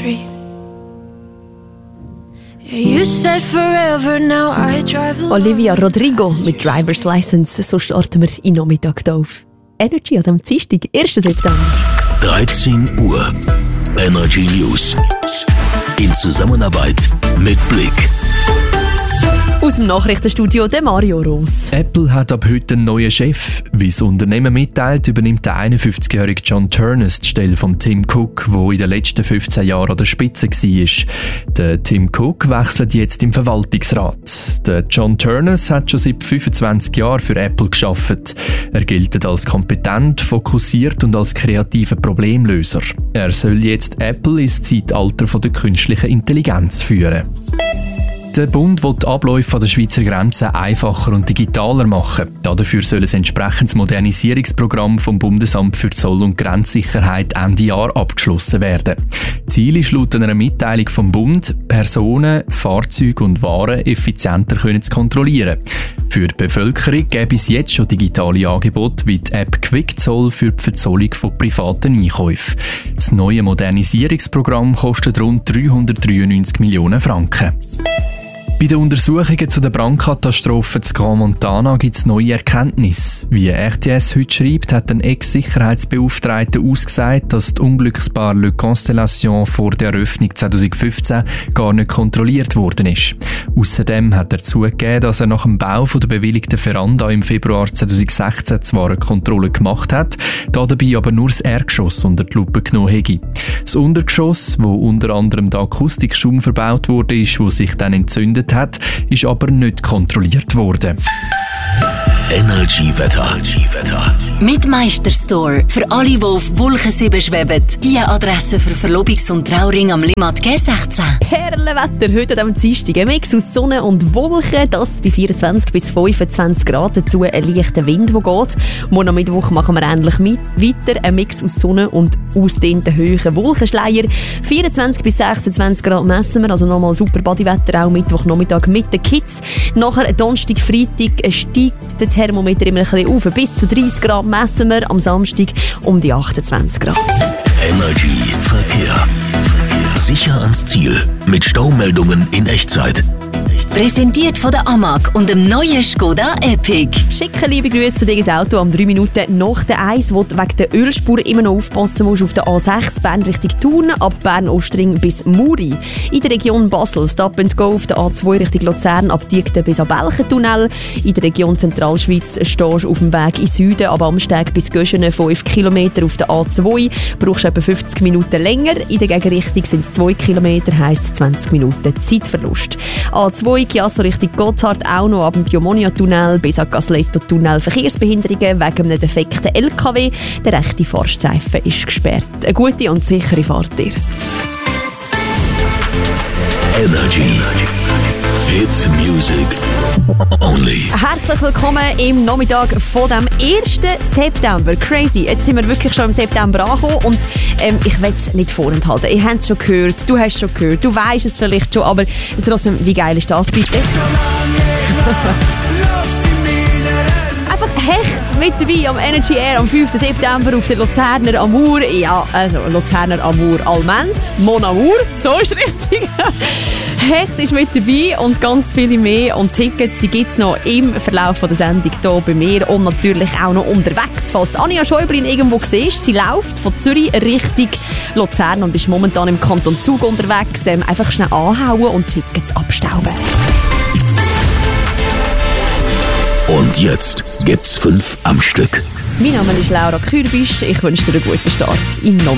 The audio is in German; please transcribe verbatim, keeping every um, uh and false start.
street. You said forever, now I drive alone. Olivia Rodrigo mit Driver's License. So starten wir in Nachmittag hier auf Energy an dem Dienstag, ersten September. dreizehn Uhr. Energy News. In Zusammenarbeit mit Blick. Aus dem Nachrichtenstudio der Mario Ros. Apple hat ab heute einen neuen Chef. Wie das Unternehmen mitteilt, übernimmt der einundfünfzigjährige John Ternus die Stelle von Tim Cook, der in den letzten fünfzehn Jahren an der Spitze war. Der Tim Cook wechselt jetzt im Verwaltungsrat. Der John Ternus hat schon seit fünfundzwanzig Jahren für Apple gearbeitet. Er gilt als kompetent, fokussiert und als kreativer Problemlöser. Er soll jetzt Apple ins Zeitalter von der künstlichen Intelligenz führen. Der Bund will die Abläufe an der Schweizer Grenze einfacher und digitaler machen. Dafür soll ein entsprechendes Modernisierungsprogramm vom Bundesamt für Zoll- und Grenzsicherheit Ende Jahr abgeschlossen werden. Ziel ist laut einer Mitteilung vom Bund, Personen, Fahrzeuge und Waren effizienter können zu kontrollieren. Für die Bevölkerung gäbe es jetzt schon digitale Angebote wie die App QuickZoll für die Verzollung von privaten Einkäufen. Das neue Modernisierungsprogramm kostet rund dreihundertdreiundneunzig Millionen Franken. Bei den Untersuchungen zu der Brandkatastrophe zu Grand Montana gibt es neue Erkenntnisse. Wie R T S heute schreibt, hat ein Ex-Sicherheitsbeauftragter ausgesagt, dass das Unglückspaar Le Constellation vor der Eröffnung zwanzig fünfzehn gar nicht kontrolliert worden ist. Außerdem hat er zugegeben, dass er nach dem Bau von der bewilligten Veranda im Februar zwanzig sechzehn zwar eine Kontrolle gemacht hat, dabei aber nur das Erdgeschoss unter die Lupe genommen hätte. Das Untergeschoss, wo unter anderem der Akustikschaum verbaut wurde, ist, wo sich dann entzündet hat, ist aber nicht kontrolliert worden. Energy Wetter. Mit Meisterstore. Für alle, die auf Wolkensieben schweben. Die Adresse für Verlobungs- und Trauring am Limmat G sechzehn. Perlenwetter heute am Dienstag. Ein Mix aus Sonne und Wolken. Das bei vierundzwanzig bis fünfundzwanzig Grad. Dazu ein leichter Wind, der geht. Morgen am Mittwoch machen wir ähnlich mit. Weiter ein Mix aus Sonne und ausdehnten hohen Wolkenschleier. vierundzwanzig bis sechsundzwanzig Grad messen wir. Also nochmal super Bodywetter. Auch Mittwochnachmittag mit den Kids. Nachher Donnerstag, Freitag steigt der Thermometer immer ein bisschen auf. Bis zu dreißig Grad messen wir. Am Samstag um die achtundzwanzig Grad. Energy Verkehr. Sicher ans Ziel. Mit Staumeldungen in Echtzeit. Präsentiert von der A M A G und dem neuen Skoda Epic. Schicke liebe Grüße zu diesem Auto am drei Minuten nach der eins, wo du wegen der Ölspur immer noch aufpassen musst auf der A sechs Bern Richtung Thun, ab Bern-Ostring bis Muri. In der Region Basel Stop and Go auf der A zwei Richtung Luzern, ab Diekten bis am Belchentunnel. In der Region Zentralschweiz stehst du auf dem Weg in Süden, ab Amsteg bis Göschenen fünf Kilometer auf der A zwei. Brauchst du etwa fünfzig Minuten länger. In der Gegenrichtung sind es zwei Kilometer, heisst zwanzig Minuten Zeitverlust. A zwei Chiasso Richtung Gotthard auch noch ab dem Piomonia-Tunnel bis an Gasletto-Tunnel. Verkehrsbehinderungen wegen einem defekten L K W. Der rechte Fahrstreifen ist gesperrt. Eine gute und sichere Fahrt dir. Energy. Hit Music Only. Herzlich willkommen im Nachmittag von dem ersten September. Crazy, jetzt sind wir wirklich schon im September angekommen und ähm, ich will es nicht vorenthalten. Ihr habt es schon gehört, du hast es schon gehört, du weißt es vielleicht schon, aber trotzdem, wie geil ist das bitte? Einfach Hecht mit dabei am Energy Air am fünften September auf der Luzerner Amour. Ja, also Luzerner Amour Alment, Mon Amour, so ist richtig. Hecht ist mit dabei und ganz viele mehr. Und Tickets, die gibt es noch im Verlauf der Sendung hier bei mir und natürlich auch noch unterwegs. Falls die Anja Schäublin irgendwo siehst, sie läuft von Zürich Richtung Luzern und ist momentan im Kanton Zug unterwegs. Ähm, einfach schnell anhauen und Tickets abstauben. Und jetzt gibt's fünf am Stück. Mein Name ist Laura Kürbisch. Ich wünsche dir einen guten Start in